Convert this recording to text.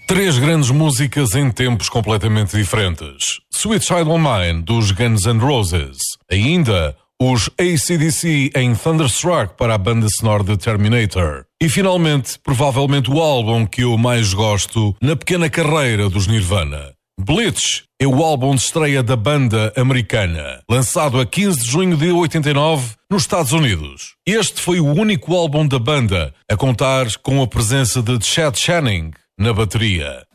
Três grandes músicas em tempos completamente diferentes. Sweet Child O' Mine, dos Guns N' Roses. Ainda, os AC/DC em Thunderstruck para a banda sonora de Terminator. E finalmente, provavelmente o álbum que eu mais gosto na pequena carreira dos Nirvana. Blitz é o álbum de estreia da banda americana, lançado a 15 de junho de 89 nos Estados Unidos. Este foi o único álbum da banda a contar com a presença de Chad Channing na bateria.